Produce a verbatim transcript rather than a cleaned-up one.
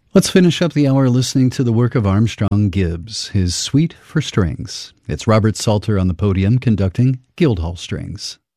Let's finish up the hour listening to the work of Armstrong Gibbs, his Suite for Strings. It's Robert Salter on the podium conducting Guildhall Strings.